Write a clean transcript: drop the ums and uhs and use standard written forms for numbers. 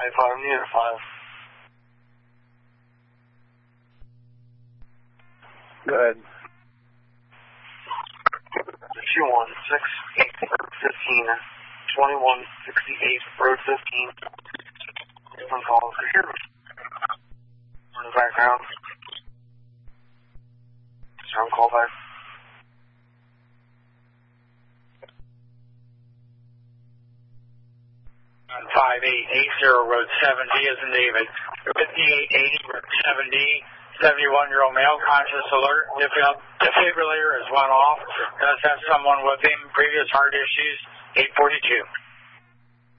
5 near 5. Go ahead. 216 15 2168 road 15. Different calls here. In the background. Sound call back. 5880 road 7D as in David. 5880 road 7D. 71-year-old male, conscious, alert. Defibrillator has went off. Does have someone with him. Previous heart issues. 842.